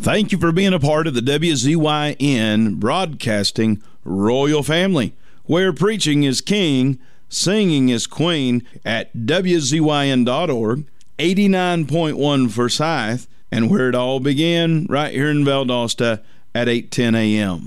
Thank you for being a part of the WZYN Broadcasting Royal Family, where preaching is king, singing is queen, at WZYN.org, 89.1 Forsyth, and where it all began, right here in Valdosta at 8:10 a.m.